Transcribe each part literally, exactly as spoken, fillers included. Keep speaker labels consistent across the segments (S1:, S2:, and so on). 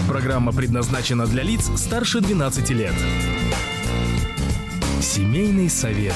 S1: Программа предназначена для лиц старше двенадцати лет. Семейный совет.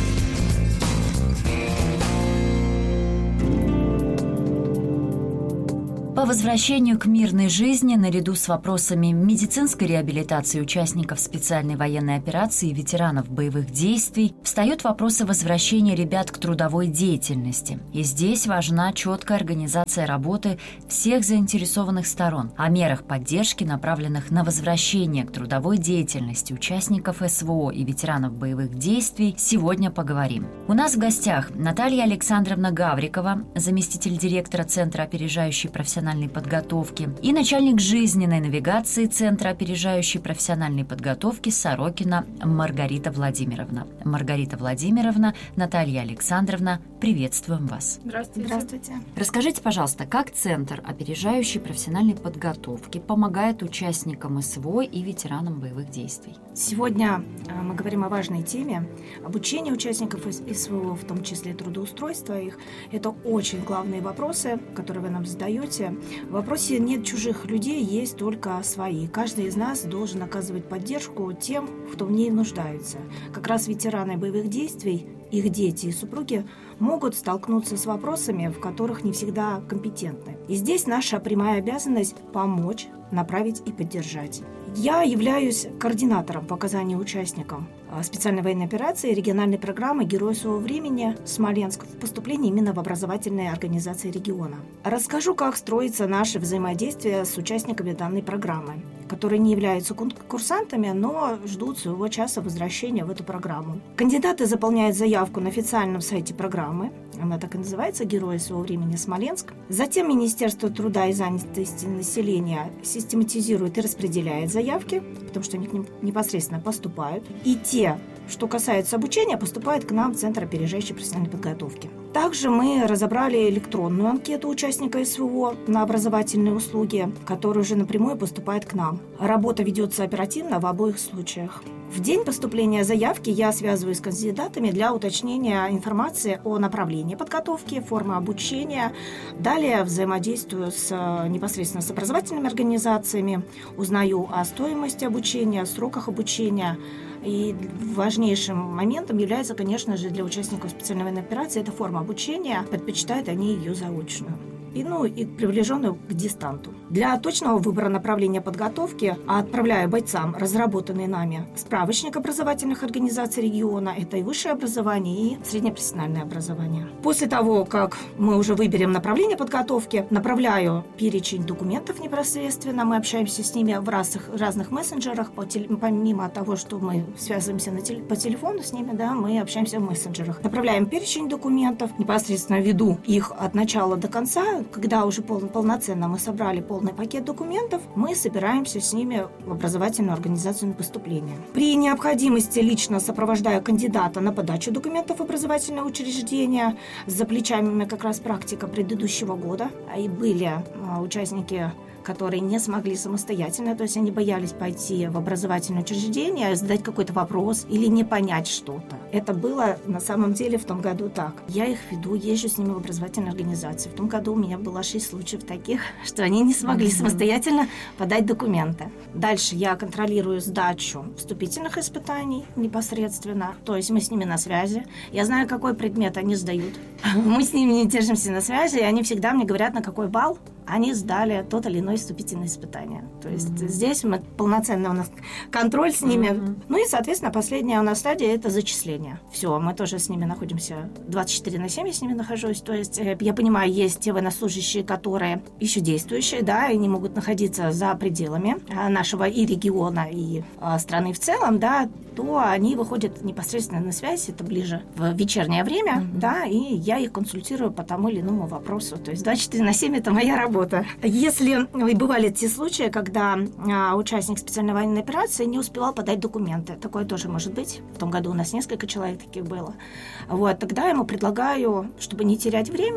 S2: По возвращению к мирной жизни, наряду с вопросами медицинской реабилитации участников специальной военной операции и ветеранов боевых действий, встают вопросы возвращения ребят к трудовой деятельности. И здесь важна четкая организация работы всех заинтересованных сторон. О мерах поддержки, направленных на возвращение к трудовой деятельности участников СВО и ветеранов боевых действий, сегодня поговорим. У нас в гостях Наталья Александровна Гаврикова, заместитель директора Центра опережающей профессиональной подготовки, и начальник жизненной навигации Центра опережающей профессиональной подготовки Сорокина Маргарита Владимировна. Маргарита Владимировна, Наталья Александровна, приветствуем вас.
S3: Здравствуйте. Здравствуйте.
S2: Расскажите, пожалуйста, как Центр опережающей профессиональной подготовки помогает участникам СВО и ветеранам боевых действий?
S3: Сегодня мы говорим о важной теме. Обучение участников СВО, в том числе трудоустройство их, это очень главные вопросы, которые вы нам задаете. В вопросе нет чужих людей, есть только свои. Каждый из нас должен оказывать поддержку тем, кто в ней нуждается. Как раз ветераны боевых действий, их дети и супруги могут столкнуться с вопросами, в которых не всегда компетентны. И здесь наша прямая обязанность – помочь, направить и поддержать. Я являюсь координатором по оказанию участникам специальной военной операции региональной программы «Герой своего времени» Смоленск в поступлении именно в образовательные организации региона. Расскажу, как строится наше взаимодействие с участниками данной программы, которые не являются конкурсантами, но ждут своего часа возвращения в эту программу. Кандидаты заполняют заявку на официальном сайте программы, она так и называется «Герои своего времени Смоленск». Затем Министерство труда и занятости населения систематизирует и распределяет заявки, потому что они к ним непосредственно поступают. И те, что касается обучения, поступают к нам в Центр опережающей профессиональной подготовки. Также мы разобрали электронную анкету участника СВО на образовательные услуги, которая уже напрямую поступает к нам. Работа ведется оперативно в обоих случаях. В день поступления заявки я связываюсь с кандидатами для уточнения информации о направлении подготовки, формы обучения. Далее взаимодействую с, непосредственно с образовательными организациями, узнаю о стоимости обучения, сроках обучения. И важнейшим моментом является, конечно же, для участников специальной военной операции эта форма обучения. Предпочитают они ее заочную. И, ну, и приближенную к дистанту. Для точного выбора направления подготовки отправляю бойцам разработанный нами справочник образовательных организаций региона. Это и высшее образование, и среднепрофессиональное образование. После того, как мы уже выберем направление подготовки, направляю перечень документов непосредственно. Мы общаемся с ними в разных, разных мессенджерах. По теле, помимо того, что мы связываемся на теле, по телефону с ними, да, мы общаемся в мессенджерах. Направляем перечень документов, непосредственно веду их от начала до конца. Когда уже пол, полноценно мы собрали полный пакет документов, мы собираемся с ними в образовательную организацию на поступление. При необходимости лично сопровождаю кандидата на подачу документов в образовательное учреждение. За плечами у меня как раз практика предыдущего года. И были а, участники, которые не смогли самостоятельно, то есть они боялись пойти в образовательное учреждение, задать какой-то вопрос или не понять что-то. Это было на самом деле в том году так. Я их веду, езжу с ними в образовательные организации. В том году у меня было шесть случаев таких, что они не смогли mm-hmm. самостоятельно подать документы. Дальше я контролирую сдачу вступительных испытаний непосредственно, то есть мы с ними на связи. Я знаю, какой предмет они сдают. Мы с ними не держимся на связи, и они всегда мне говорят, на какой балл они сдали тот или иной вступительное испытание. То есть mm-hmm. здесь мы полноценный у нас контроль с ними. Mm-hmm. Ну и, соответственно, последняя у нас стадия – это зачисление. Все, мы тоже с ними находимся двадцать четыре на семь, я с ними нахожусь. То есть, я понимаю, есть те военнослужащие, которые еще действующие, да, и не могут находиться за пределами нашего и региона, и страны в целом, да, то они выходят непосредственно на связь, это ближе в вечернее время, mm-hmm. да, и я их консультирую по тому или иному вопросу. То есть двадцать четыре на семь – это моя работа. Если бывали те случаи, когда а, участник специальной военной операции не успевал подать документы, такое тоже может быть. В том году у нас несколько человек таких было. Вот, тогда я ему предлагаю, чтобы не терять время,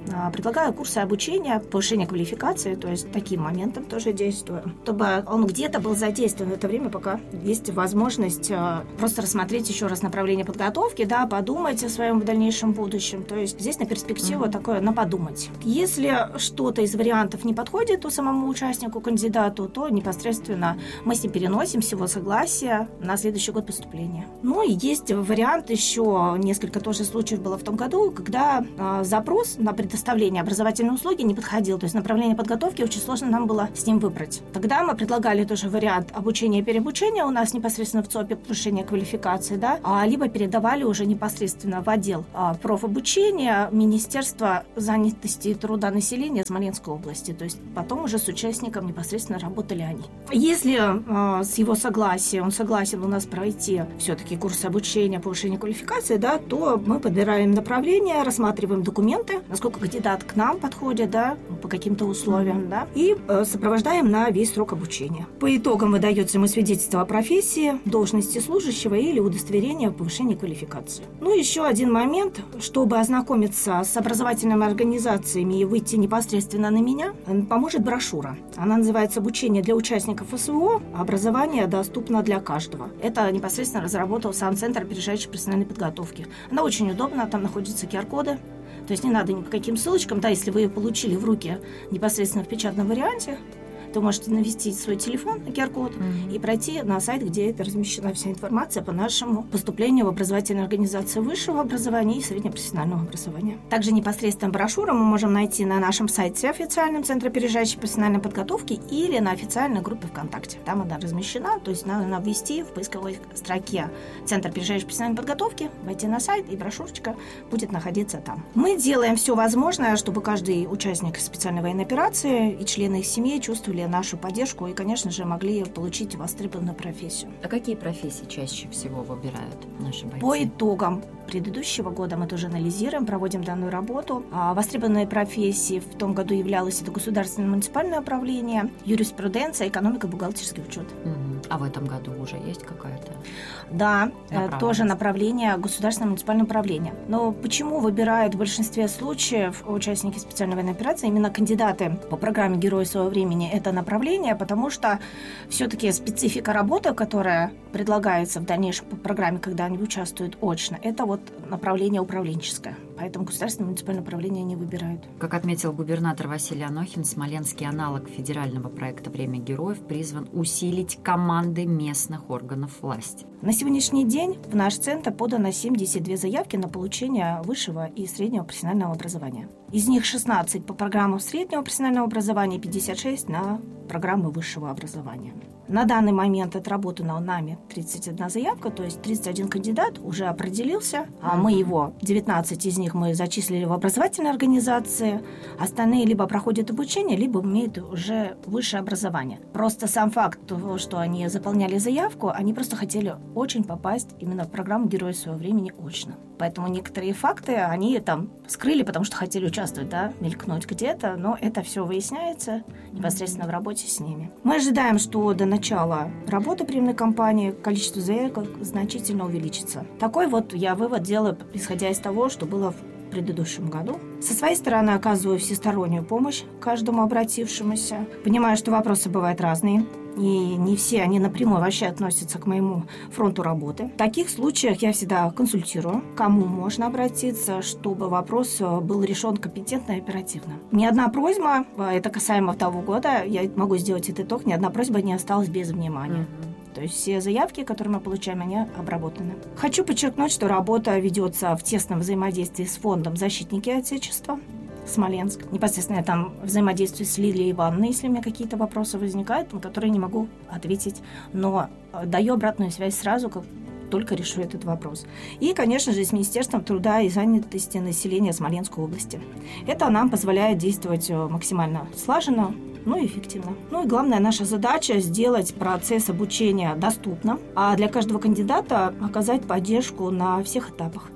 S3: Предлагаю курсы обучения, повышение квалификации, то есть таким моментом тоже действую, чтобы он где-то был задействован в это время, пока есть возможность просто рассмотреть еще раз направление подготовки, да, подумать о своем дальнейшем будущем. То есть здесь на перспективу mm-hmm. такое на подумать. Если что-то из вариантов не подходит у самому участнику, кандидату, то непосредственно мы с ним переносим с его согласия на следующий год поступления. Ну и есть вариант еще, несколько тоже случаев было в том году, когда э, запрос на предоставление образовательной услуги не подходил, то есть направление подготовки очень сложно нам было с ним выбрать. Тогда мы предлагали тоже вариант обучения и переобучения у нас непосредственно в ЦОПе, повышение квалификации, да, а, либо передавали уже непосредственно в отдел а, профобучения Министерства занятости и труда населения Смоленской области, то есть потом уже с участником непосредственно работали они. Если а, с его согласия, он согласен у нас пройти все-таки курсы обучения, повышения квалификации, да, то мы подбираем направление, рассматриваем документы, насколько кандидат к нам подходит, да, по каким-то условиям, mm-hmm. да, и э, сопровождаем на весь срок обучения. По итогам выдается ему свидетельство о профессии, должности служащего или удостоверение о повышении квалификации. Ну, еще один момент, чтобы ознакомиться с образовательными организациями и выйти непосредственно на меня, поможет брошюра. Она называется «Обучение для участников СВО. Образование доступно для каждого». Это непосредственно разработал сам Центр опережающей профессиональной подготовки. Она очень удобна, там находятся ку ар коды. То есть не надо ни по каким ссылочкам, да, если вы ее получили в руки непосредственно в печатном варианте, то можете навести свой телефон на ку ар код mm-hmm. и пройти на сайт, где это размещена вся информация по нашему поступлению в образовательные организации высшего образования и среднепрофессионального образования. Также непосредственно брошюру мы можем найти на нашем сайте официальном Центре опережающей профессиональной подготовки или на официальной группе ВКонтакте. Там она размещена, то есть надо ввести в поисковой строке Центр опережающей профессиональной подготовки, войти на сайт, и брошюрочка будет находиться там. Мы делаем все возможное, чтобы каждый участник специальной военной операции и члены их семьи чувствовали нашу поддержку и, конечно же, могли получить востребованную профессию.
S2: А какие профессии чаще всего выбирают наши бойцы?
S3: По итогам предыдущего года мы тоже анализируем, проводим данную работу. А востребованные профессии в том году являлось это государственное муниципальное управление, юриспруденция, экономика, бухгалтерский учет.
S2: Угу. А в этом году уже есть какая-то?
S3: Да, тоже направление государственное муниципальное управление. Но почему выбирают в большинстве случаев участники специальной военной операции именно кандидаты по программе «Герои своего времени» это направление? Потому что все-таки специфика работы, которая предлагается в дальнейшем по программе, когда они участвуют очно, это вот направление управленческое. Поэтому государственное муниципальное управление не выбирают.
S2: Как отметил губернатор Василий Анохин, смоленский аналог федерального проекта «Время героев» призван усилить команды местных органов власти.
S3: На сегодняшний день в наш центр подано семьдесят две заявки на получение высшего и среднего профессионального образования. Из них шестнадцать по программам среднего профессионального образования, пятьдесят шесть на программы высшего образования. На данный момент отработана нами тридцать одна заявка, то есть тридцать один кандидат уже определился, а мы его, девятнадцать из них мы зачислили в образовательные организации, остальные либо проходят обучение, либо имеют уже высшее образование. Просто сам факт того, что они заполняли заявку, они просто хотели очень попасть именно в программу «Герои своего времени» очно. Поэтому некоторые факты они там скрыли, потому что хотели участвовать, да, мелькнуть где-то, но это все выясняется непосредственно в работе с ними. Мы ожидаем, что до начала работы приемной кампании количество заявок значительно увеличится. Такой вот я вывод делаю, исходя из того, что было в предыдущем году. Со своей стороны оказываю всестороннюю помощь каждому обратившемуся. Понимаю, что вопросы бывают разные, и не все они напрямую вообще относятся к моему фронту работы. В таких случаях я всегда консультирую, кому можно обратиться, чтобы вопрос был решен компетентно и оперативно. Ни одна просьба, это касаемо того года, я могу сделать этот итог, ни одна просьба не осталась без внимания. То есть все заявки, которые мы получаем, они обработаны. Хочу подчеркнуть, что работа ведется в тесном взаимодействии с фондом «Защитники Отечества» Смоленск. Непосредственно я там взаимодействую с Лилией Ивановной, если у меня какие-то вопросы возникают, на которые не могу ответить, но даю обратную связь сразу, как только решу этот вопрос. И, конечно же, с Министерством труда и занятости населения Смоленской области. Это нам позволяет действовать максимально слаженно, ну и эффективно. Ну и главная наша задача – сделать процесс обучения доступным, а для каждого кандидата оказать поддержку на всех этапах.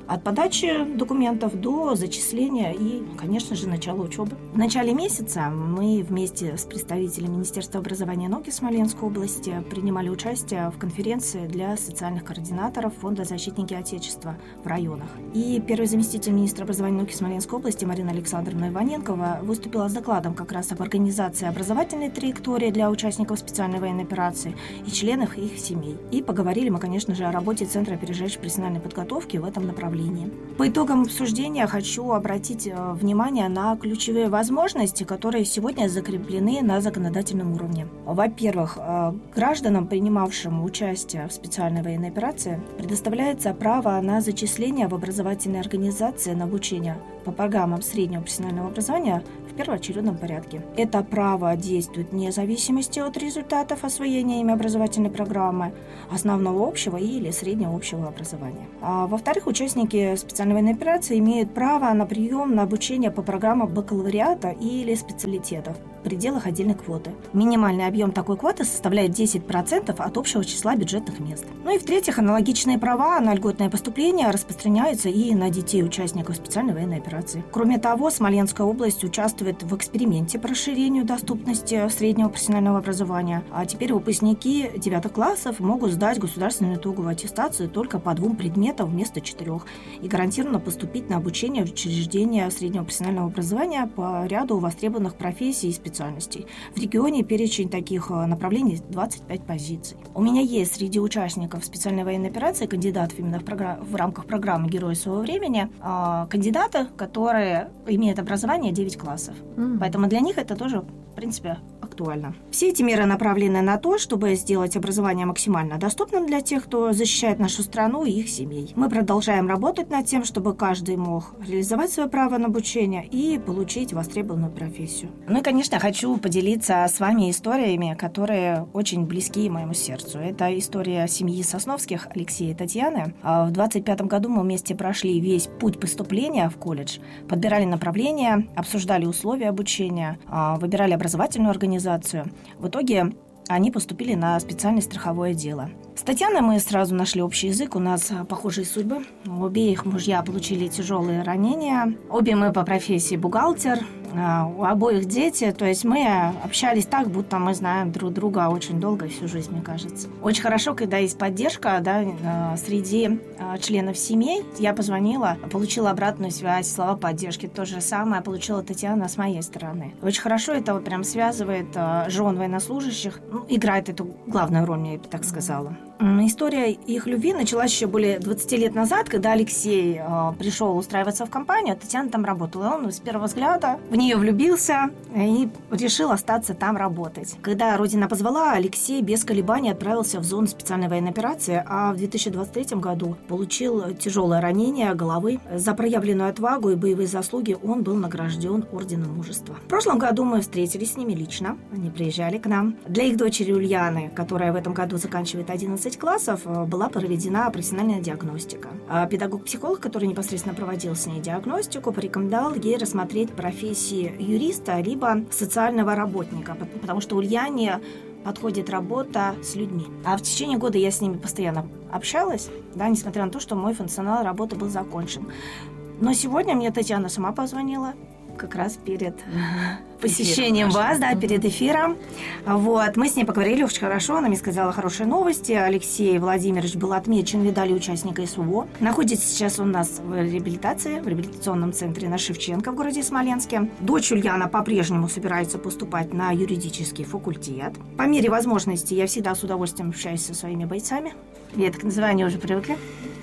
S3: От подачи документов до зачисления и, конечно же, начала учебы. В начале месяца мы вместе с представителями Министерства образования и науки Смоленской области принимали участие в конференции для социальных координаторов Фонда «Защитники Отечества» в районах. И первый заместитель министра образования и науки Смоленской области Марина Александровна Иваненкова выступила с докладом как раз об организации образовательной траектории для участников специальной военной операции и членов их семей. И поговорили мы, конечно же, о работе Центра опережающей профессиональной подготовки в этом направлении. По итогам обсуждения хочу обратить внимание на ключевые возможности, которые сегодня закреплены на законодательном уровне. Во-первых, гражданам, принимавшим участие в специальной военной операции, предоставляется право на зачисление в образовательные организации на обучение по программам среднего профессионального образования в первоочередном порядке. Это право действует вне зависимости от результатов освоения ими образовательной программы, основного общего или среднего общего образования. А во-вторых, участники специальной военной операции имеют право на прием на обучение по программам бакалавриата или специалитетов в пределах отдельной квоты. Минимальный объем такой квоты составляет десять процентов от общего числа бюджетных мест. Ну и в-третьих, аналогичные права на льготное поступление распространяются и на детей участников специальной военной операции. Кроме того, Смоленская область участвует в эксперименте по расширению доступности среднего профессионального образования, а теперь выпускники девятых классов могут сдать государственную итоговую аттестацию только по двум предметам вместо четырех и гарантированно поступить на обучение в учреждения среднего профессионального образования по ряду востребованных профессий и специальностей. В регионе перечень таких направлений двадцать пять позиций. У меня есть среди участников специальной военной операции кандидатов именно в, програ- в рамках программы «Герои своего времени», э, кандидаты, которые имеют образование девять классов. Mm-hmm. Поэтому для них это тоже, в принципе, актуально. Все эти меры направлены на то, чтобы сделать образование максимально доступным для тех, кто защищает нашу страну и их семей. Мы продолжаем работать над тем, чтобы каждый мог реализовать свое право на обучение и получить востребованную профессию. Ну и, конечно, хочу поделиться с вами историями, которые очень близки моему сердцу. Это история семьи Сосновских, Алексея и Татьяны. В двадцать пятом году мы вместе прошли весь путь поступления в колледж, подбирали направления, обсуждали условия обучения, выбирали образовательную организацию. В итоге они поступили на специальное страховое дело. С Татьяной мы сразу нашли общий язык, у нас похожие судьбы. Обе их мужья получили тяжелые ранения. Обе мы по профессии бухгалтер, у обоих дети. То есть мы общались так, будто мы знаем друг друга очень долго, всю жизнь, мне кажется. Очень хорошо, когда есть поддержка, да, среди членов семей. Я позвонила, получила обратную связь, слова поддержки. То же самое получила Татьяна с моей стороны. Очень хорошо это вот прям связывает жен военнослужащих, ну, играет эту главную роль, я бы так сказала. История их любви началась еще более двадцати лет назад, когда Алексей э, пришел устраиваться в компанию, а Татьяна там работала. Он с первого взгляда в нее влюбился и решил остаться там работать. Когда родина позвала, Алексей без колебаний отправился в зону специальной военной операции, а в две тысячи двадцать третьем году получил тяжелое ранение головы. За проявленную отвагу и боевые заслуги он был награжден Орденом Мужества. В прошлом году мы встретились с ними лично. Они приезжали к нам. Для их дочери Ульяны, которая в этом году заканчивает одиннадцать классов, была проведена профессиональная диагностика. Педагог-психолог, который непосредственно проводил с ней диагностику, порекомендовал ей рассмотреть профессии юриста либо социального работника, потому что Ульяне подходит работа с людьми. А в течение года я с ними постоянно общалась, да, несмотря на то, что мой функционал работы был закончен. Но сегодня мне Татьяна сама позвонила, как раз перед посещением Эфир, вас, да, mm-hmm. перед эфиром. Вот. Мы с ней поговорили очень хорошо, она мне сказала хорошие новости. Алексей Владимирович был отмечен медалью участника СВО. Находится сейчас он у нас в реабилитации, в реабилитационном центре на Шевченко в городе Смоленске. Дочь Ульяна по-прежнему собирается поступать на юридический факультет. По мере возможности я всегда с удовольствием общаюсь со своими бойцами. Я так называю, они уже привыкли.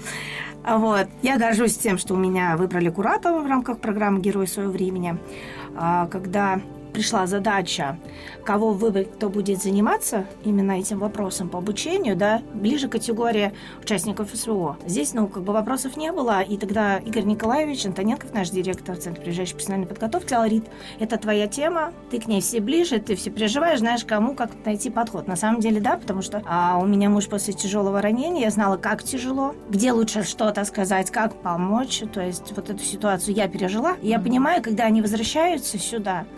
S3: Вот. Я горжусь тем, что у меня выбрали куратора в рамках программы «Герой своего времени». Когда пришла задача, кого выбрать, кто будет заниматься именно этим вопросом по обучению, да, ближе к категории участников СВО. Здесь, ну, как бы вопросов не было, и тогда Игорь Николаевич Антоненков, наш директор Центра опережающей профессиональной подготовки, сказал: Рит, это твоя тема, ты к ней все ближе, ты все переживаешь, знаешь, кому как найти подход. На самом деле, да, потому что а, у меня муж после тяжелого ранения, я знала, как тяжело, где лучше что-то сказать, как помочь, то есть вот эту ситуацию я пережила, и я понимаю, когда они возвращаются сюда, они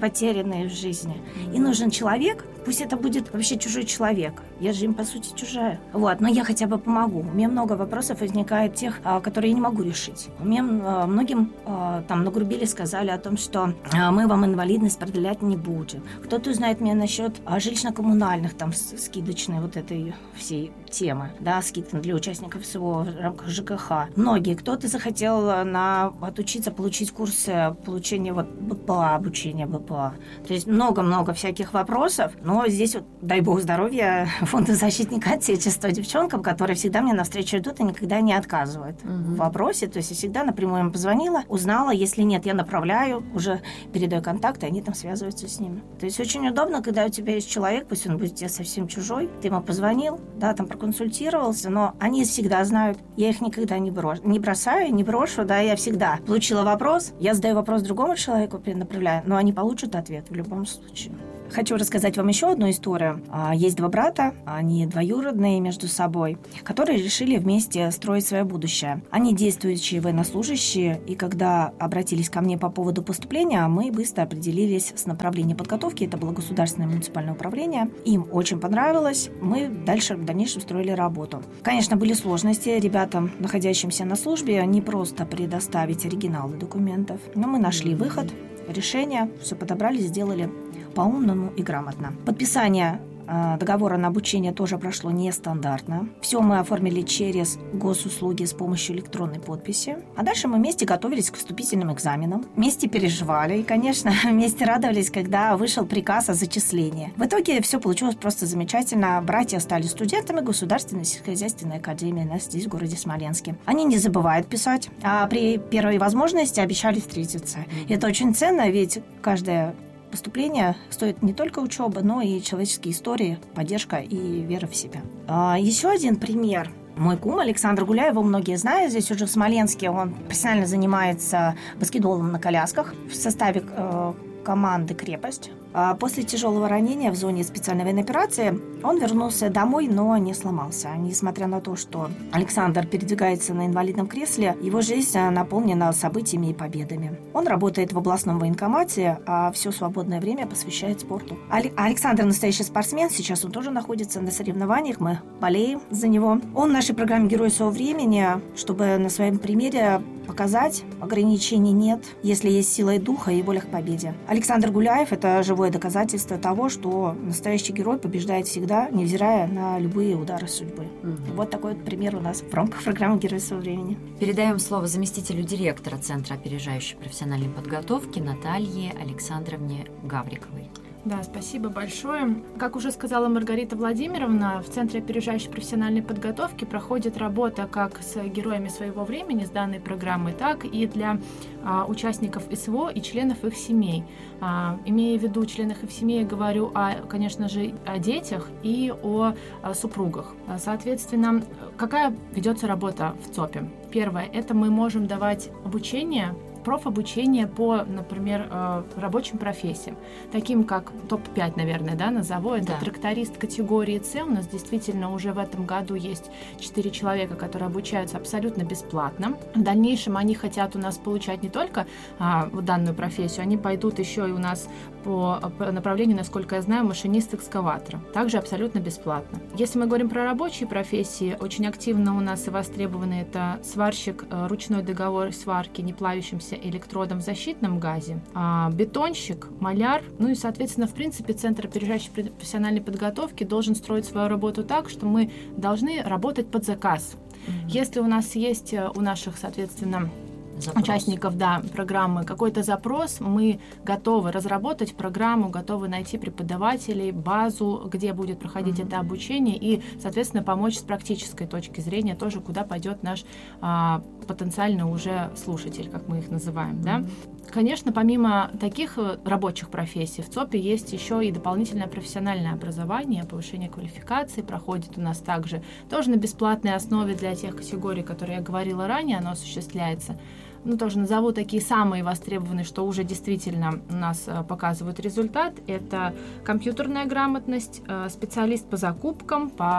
S3: потерянные в жизни. И нужен человек, пусть это будет вообще чужой человек. Я же им, по сути, чужая. Вот, но я хотя бы помогу. У меня много вопросов возникает тех, которые я не могу решить. Мне многим там нагрубили, сказали о том, что мы вам инвалидность продлять не будем. Кто-то узнает меня насчет жилищно-коммунальных, там, скидочной вот этой всей темы, да, скидки для участников СВО в рамках ЖКХ. Многие. Кто-то захотел на, отучиться, получить курсы получения вот БПА, обучения БПА. То есть много-много всяких вопросов, но здесь, вот, дай бог здоровья, фонду защитника Отечества девчонкам, которые всегда мне навстречу идут и никогда не отказывают угу. в вопросе. То есть я всегда напрямую им позвонила, узнала, если нет, я направляю, уже передаю контакты, они там связываются с ними. То есть очень удобно, когда у тебя есть человек, пусть он будет тебе совсем чужой, ты ему позвонил, да, там проконсультировался, но они всегда знают, я их никогда не, брошу, не бросаю, не брошу, да, я всегда получила вопрос, я задаю вопрос другому человеку, перенаправляю, но они получат ответ в любом случае. Хочу рассказать вам еще одну историю. Есть два брата, они двоюродные между собой, которые решили вместе строить свое будущее. Они действующие военнослужащие, и когда обратились ко мне по поводу поступления, мы быстро определились с направлением подготовки. Это было государственное муниципальное управление. Им очень понравилось. Мы дальше в дальнейшем строили работу. Конечно, были сложности. Ребятам, находящимся на службе, не просто предоставить оригиналы документов. Но мы нашли выход, решение, все подобрали, сделали по-умному и грамотно. Подписание э, договора на обучение тоже прошло нестандартно. Все мы оформили через госуслуги с помощью электронной подписи. А дальше мы вместе готовились к вступительным экзаменам. Вместе переживали и, конечно, вместе радовались, когда вышел приказ о зачислении. В итоге все получилось просто замечательно. Братья стали студентами Государственной сельскохозяйственной академии у нас здесь, в городе Смоленске. Они не забывают писать, а при первой возможности обещали встретиться. И это очень ценно, ведь каждая поступление стоит не только учеба, но и человеческие истории, поддержка и вера в себя. А, еще один пример. Мой кум Александр Гуляев, его многие знают, здесь уже в Смоленске. Он профессионально занимается баскетболом на колясках в составе э, команды «Крепость». После тяжелого ранения в зоне специальной военной операции он вернулся домой, но не сломался. Несмотря на то, что Александр передвигается на инвалидном кресле, его жизнь наполнена событиями и победами. Он работает в областном военкомате, а все свободное время посвящает спорту. Александр настоящий спортсмен, сейчас он тоже находится на соревнованиях, мы болеем за него. Он в нашей программе «Герой своего времени», чтобы на своем примере показать, ограничений нет, если есть сила и духа и воля к победе. Александр Гуляев – это живое доказательство того, что настоящий герой побеждает всегда, невзирая на любые удары судьбы. Угу. Вот такой вот пример у нас в рамках программы «Герой своего времени».
S2: Передаем слово заместителю директора Центра опережающей профессиональной подготовки Наталье Александровне Гавриковой.
S4: Да, спасибо большое. Как уже сказала Маргарита Владимировна, в Центре опережающей профессиональной подготовки проходит работа как с героями своего времени, с данной программой, так и для а, участников СВО и членов их семей. А, имея в виду членов их семей, я говорю, о, конечно же, о детях и о, о супругах. Соответственно, какая ведется работа в ЦОПе? Первое, это мы можем давать обучение, профобучение по, например, рабочим профессиям, таким как топ пять, наверное, да, назову. Это да. Тракторист категории С. У нас действительно уже в этом году есть четыре человека, которые обучаются абсолютно бесплатно. В дальнейшем они хотят у нас получать не только а, данную профессию, они пойдут еще и у нас по, по направлению, насколько я знаю, машинист экскаватора. Также абсолютно бесплатно. Если мы говорим про рабочие профессии, очень активно у нас и востребованы это сварщик, ручной договор сварки неплавящимся электродом в защитном газе, а, бетонщик, маляр, ну и, соответственно, в принципе, Центр опережающей профессиональной подготовки должен строить свою работу так, что мы должны работать под заказ. Mm-hmm. Если у нас есть у наших, соответственно, Запрос. участников да, программы какой-то запрос, мы готовы разработать программу, готовы найти преподавателей, базу, где будет проходить mm-hmm. это обучение и, соответственно, помочь с практической точки зрения тоже, куда пойдет наш а, потенциальный уже слушатель, как мы их называем. Mm-hmm. Да? Конечно, помимо таких рабочих профессий, в ЦОПе есть еще и дополнительное профессиональное образование, повышение квалификации проходит у нас также, тоже на бесплатной основе для тех категорий, которые я говорила ранее, оно осуществляется. Ну, тоже назову такие самые востребованные, что уже действительно у нас показывают результат. Это компьютерная грамотность, специалист по закупкам, по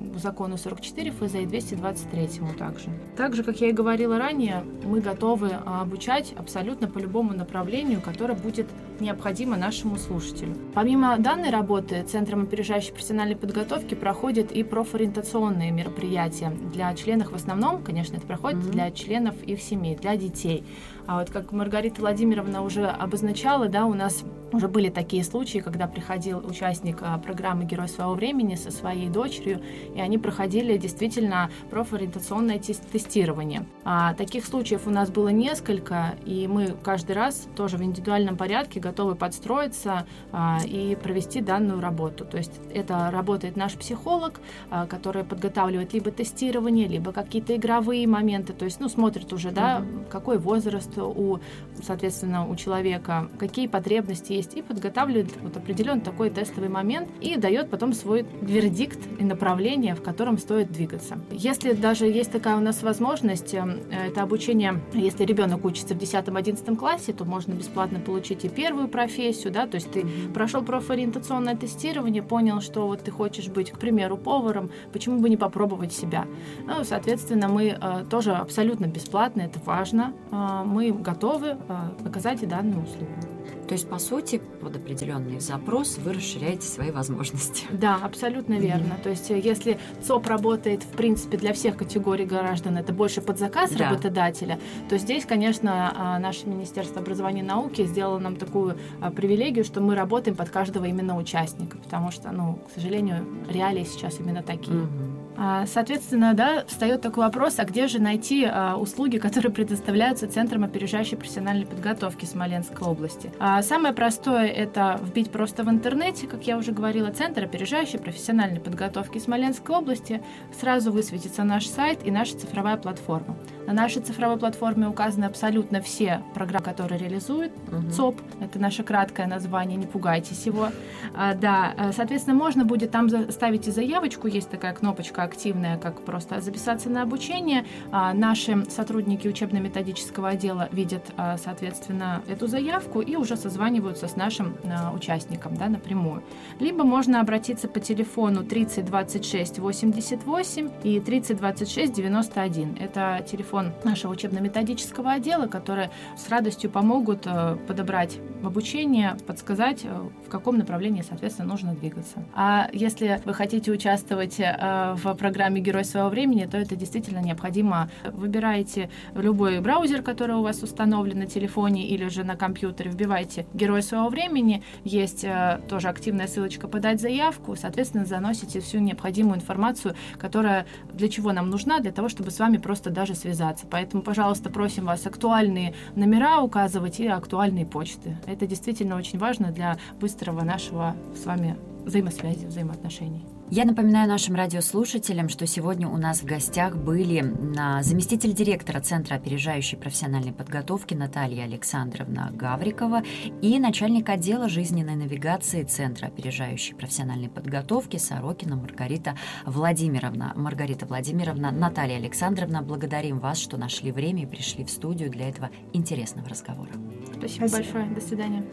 S4: закону сорок четыре эф зэ и двести двадцать третьему также. Также, как я и говорила ранее, мы готовы обучать абсолютно по любому направлению, которое будет необходимо нашему слушателю. Помимо данной работы, Центром опережающей профессиональной подготовки проходят и профориентационные мероприятия для членов, в основном, конечно, это проходит mm-hmm. для членов их семей, для детей. А вот как Маргарита Владимировна уже обозначала, да, у нас уже были такие случаи, когда приходил участник а, программы «Герой своего времени» со своей дочерью, и они проходили действительно профориентационное тестирование. А, таких случаев у нас было несколько, и мы каждый раз тоже в индивидуальном порядке готовы подстроиться а, и провести данную работу. То есть это работает наш психолог, а, который подготавливает либо тестирование, либо какие-то игровые моменты, то есть, ну, смотрит уже, да, mm-hmm. какой возраст у, соответственно, у человека, какие потребности есть, и подготавливает вот определенный такой тестовый момент и дает потом свой вердикт и направление, в котором стоит двигаться. Если даже есть такая у нас возможность, это обучение, если ребенок учится в десятом-одиннадцатом классе, то можно бесплатно получить и первую профессию, да, то есть ты прошел профориентационное тестирование, понял, что вот ты хочешь быть, к примеру, поваром, почему бы не попробовать себя? Ну, соответственно, мы э, тоже абсолютно бесплатно, это важно, э, мы готовы э, оказать и данную услугу.
S2: То есть, по сути, под определенный запрос вы расширяете свои возможности.
S4: Да, абсолютно верно. Mm-hmm. То есть, если ЦОП работает, в принципе, для всех категорий граждан, это больше под заказ да. работодателя, то здесь, конечно, наше Министерство образования и науки сделало нам такую привилегию, что мы работаем под каждого именно участника, потому что, ну, к сожалению, реалии сейчас именно такие. Mm-hmm. Соответственно, да, встает такой вопрос, а где же найти а, услуги, которые предоставляются Центром опережающей профессиональной подготовки Смоленской области? А, самое простое – это вбить просто в интернете, как я уже говорила, Центр опережающей профессиональной подготовки Смоленской области. Сразу высветится наш сайт и наша цифровая платформа. На нашей цифровой платформе указаны абсолютно все программы, которые реализует uh-huh. ЦОП. Это наше краткое название, не пугайтесь его. А, да, соответственно, можно будет там ставить и заявочку, есть такая кнопочка активная, как просто записаться на обучение. А, наши сотрудники учебно-методического отдела видят, а, соответственно, эту заявку и уже созваниваются с нашим а, участником, да, напрямую. Либо можно обратиться по телефону тридцать двадцать шесть восемьдесят восемь и тридцать двадцать шесть девяносто один. Это телефон нашего учебно-методического отдела, которые с радостью помогут э, подобрать обучение, подсказать, э, в каком направлении, соответственно, нужно двигаться. А если вы хотите участвовать э, в программе «Герой своего времени», то это действительно необходимо. Выбираете любой браузер, который у вас установлен на телефоне или же на компьютере, вбивайте «Герой своего времени», есть э, тоже активная ссылочка «Подать заявку», соответственно, заносите всю необходимую информацию, которая для чего нам нужна, для того, чтобы с вами просто даже связаться. Поэтому, пожалуйста, просим вас актуальные номера указывать и актуальные почты. Это действительно очень важно для быстрого нашего с вами взаимосвязи, взаимоотношений.
S2: Я напоминаю нашим радиослушателям, что сегодня у нас в гостях были заместитель директора Центра опережающей профессиональной подготовки Наталья Александровна Гаврикова и начальник отдела жизненной навигации Центра опережающей профессиональной подготовки Сорокина Маргарита Владимировна. Маргарита Владимировна, Наталья Александровна, благодарим вас, что нашли время и пришли в студию для этого интересного разговора.
S4: Спасибо, Спасибо. большое. До свидания.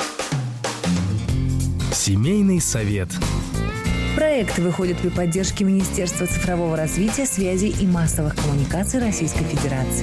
S1: Семейный совет.
S5: Проект выходит при поддержке Министерства цифрового развития, связи и массовых коммуникаций Российской Федерации.